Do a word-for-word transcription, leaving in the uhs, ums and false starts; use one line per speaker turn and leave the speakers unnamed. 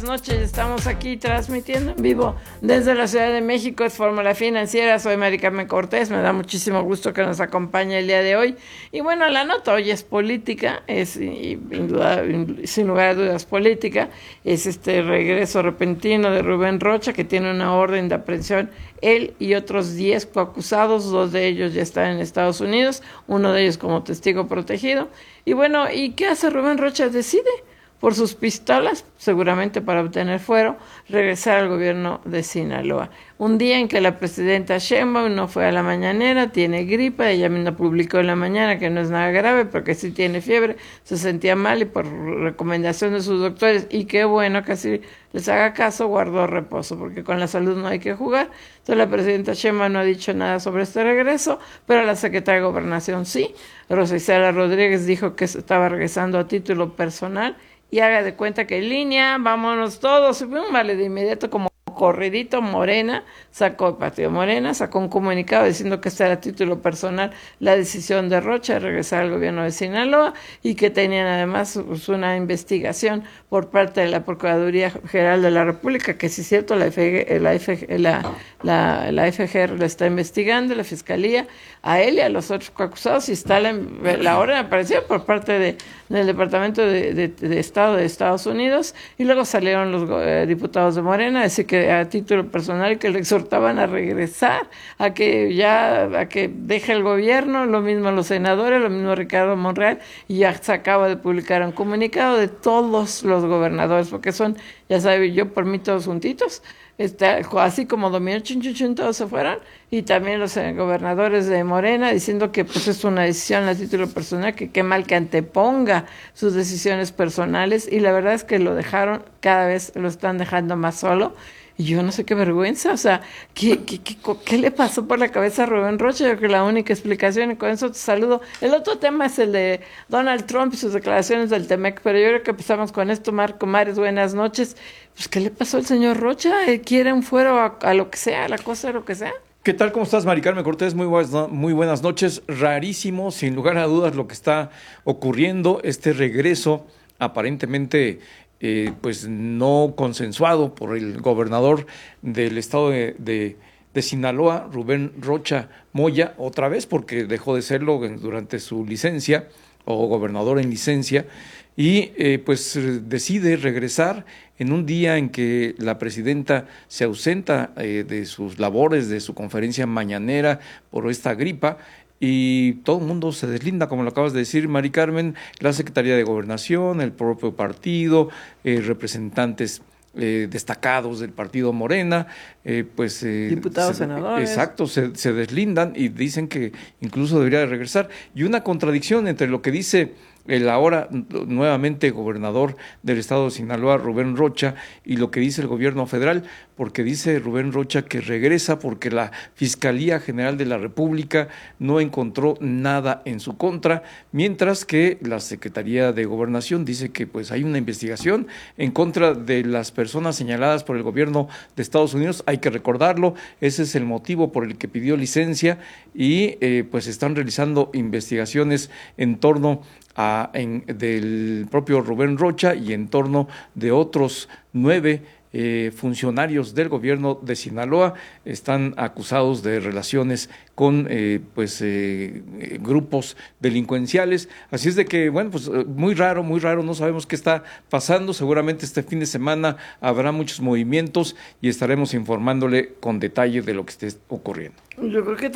buenas noches. Estamos aquí transmitiendo en vivo desde la Ciudad de México. Es Fórmula Financiera. Soy Mari Carmen Cortés. Me da muchísimo gusto que nos acompañe el día de hoy. Y bueno, la nota hoy es política, es indudable, sin lugar a dudas política. Es este regreso repentino de Rubén Rocha, que tiene una orden de aprehensión. Él y otros diez coacusados, dos de ellos ya están en Estados Unidos, uno de ellos como testigo protegido. Y bueno, ¿y qué hace Rubén Rocha? Decide, por sus pistolas, seguramente para obtener fuero, regresar al gobierno de Sinaloa. Un día en que la presidenta Sheinbaum no fue a la mañanera, tiene gripa, ella misma publicó en la mañana que no es nada grave, porque sí tiene fiebre, se sentía mal y por recomendación de sus doctores, y qué bueno que así les haga caso, guardó reposo, porque con la salud no hay que jugar. Entonces la presidenta Sheinbaum no ha dicho nada sobre este regreso, pero la secretaria de Gobernación sí. Rosa Isela Rodríguez dijo que estaba regresando a título personal, y haga de cuenta que en línea, vámonos todos, vale, de inmediato como corridito. Morena sacó, el partido Morena sacó un comunicado diciendo que esta era a título personal la decisión de Rocha de regresar al gobierno de Sinaloa, y que tenían además pues, una investigación por parte de la Procuraduría General de la República, que sí es cierto, la, F G, la, F G, la, la, la F G R la está investigando, la Fiscalía, a él y a los otros acusados, y está la, la orden apareció por parte de, del Departamento de, de, de Estado de Estados Unidos, y luego salieron los eh, diputados de Morena a decir que a título personal que le exhortaban a regresar, a que ya, a que deje el gobierno, lo mismo los senadores, lo mismo Ricardo Monreal, y ya se acaba de publicar un comunicado de todos los gobernadores, porque son, ya sabe, yo por mí todos juntitos, está, así como dominó chun, chun, chun, todos se fueron, y también los eh, gobernadores de Morena diciendo que pues es una decisión a título personal, que qué mal que anteponga sus decisiones personales, y la verdad es que lo dejaron, cada vez lo están dejando más solo. Y yo no sé qué vergüenza, o sea, ¿qué, qué, qué, qué le pasó por la cabeza a Rubén Rocha? Yo creo que la única explicación, y con eso te saludo. El otro tema es el de Donald Trump y sus declaraciones del Temec, pero yo creo que empezamos con esto. Marco Mares, buenas noches. Pues, ¿qué le pasó al señor Rocha? ¿Él quiere un fuero a, a lo que sea, a la cosa de lo que sea?
¿Qué tal? ¿Cómo estás, Mari Carmen Cortés? Muy buenas, muy buenas noches. Rarísimo, sin lugar a dudas, lo que está ocurriendo, este regreso aparentemente Eh, pues no consensuado por el gobernador del estado de, de, de Sinaloa, Rubén Rocha Moya, otra vez, porque dejó de serlo durante su licencia, o gobernador en licencia, y eh, pues decide regresar en un día en que la presidenta se ausenta eh, de sus labores, de su conferencia mañanera por esta gripa, y todo el mundo se deslinda, como lo acabas de decir, Mari Carmen, la Secretaría de Gobernación, el propio partido, eh, representantes eh, destacados del partido Morena, eh, pues... Eh,
Diputados,
se,
senadores.
Exacto, se, se deslindan y dicen que incluso debería de regresar. Y una contradicción entre lo que dice el ahora nuevamente gobernador del estado de Sinaloa, Rubén Rocha, y lo que dice el gobierno federal, porque dice Rubén Rocha que regresa porque la Fiscalía General de la República no encontró nada en su contra, mientras que la Secretaría de Gobernación dice que pues hay una investigación en contra de las personas señaladas por el gobierno de Estados Unidos. Hay que recordarlo, ese es el motivo por el que pidió licencia, y eh, pues están realizando investigaciones en torno a, en, del propio Rubén Rocha y en torno de otros nueve eh, funcionarios del gobierno de Sinaloa. Están acusados de relaciones con eh, pues eh, grupos delincuenciales. Así es de que, bueno, pues muy raro, muy raro, no sabemos qué está pasando. Seguramente este fin de semana habrá muchos movimientos y estaremos informándole con detalle de lo que esté ocurriendo.
Yo creo que